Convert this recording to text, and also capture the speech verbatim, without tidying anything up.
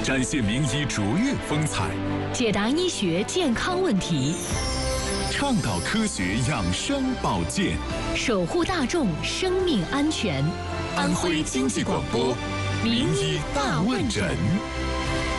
展现名医卓越风采， 解答医学健康问题， 倡导科学养生保健， 守护大众生命安全。 安徽经济广播名医大问诊。